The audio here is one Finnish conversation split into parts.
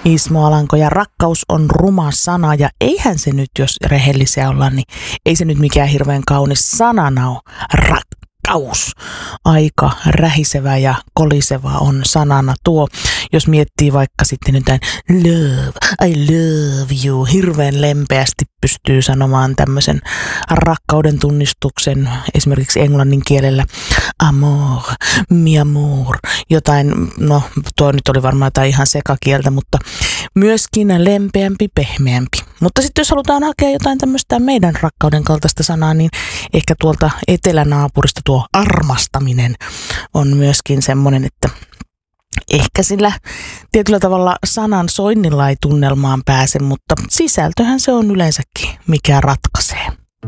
Ismo Alanko, ja rakkaus on ruma sana, ja eihän se nyt, jos rehellisiä ollaan, niin ei se nyt mikään hirveän kaunis sanana ole. Rakkaus. Aika rähisevä ja koliseva on sanana tuo. Jos miettii vaikka sitten jotain love, I love you, hirveän lempeästi pystyy sanomaan tämmöisen rakkauden tunnistuksen, esimerkiksi englannin kielellä amor, mi amour, jotain, no tuo nyt oli varmaan jotain ihan sekakieltä, mutta myöskin lempeämpi, pehmeämpi. Mutta sitten jos halutaan hakea jotain tämmöistä meidän rakkauden kaltaista sanaa, niin ehkä tuolta etelänaapurista tuo armastaminen on myöskin semmoinen, että ehkä sillä tietyllä tavalla sanan soinnilla ei tunnelmaan pääse, mutta sisältöhän se on yleensäkin, mikä ratkaisee.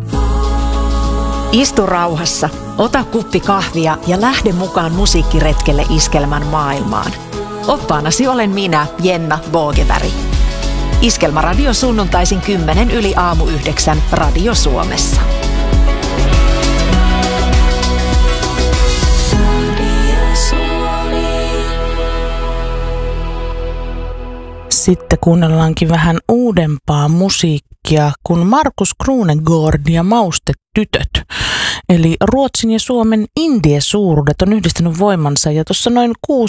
Istu rauhassa, ota kuppi kahvia ja lähde mukaan musiikkiretkelle Iskelmän maailmaan. Oppaanasi olen minä, Jenna Boogeberg. Iskelmäradio sunnuntaisin 8:10 Radio Suomessa. Sitten kuunnellaankin vähän uudempaa musiikkia, kun Markus Krunegård ja Maustetytöt, eli Ruotsin ja Suomen indie-suuruudet on yhdistänyt voimansa, ja tuossa noin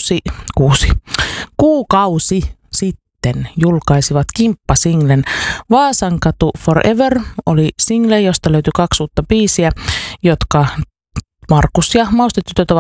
kuukausi sitten julkaisivat kimppasinglen. Vaasankatu Forever oli single, josta löytyi 2 uutta biisiä, jotka Markus ja Maustetytöt ovat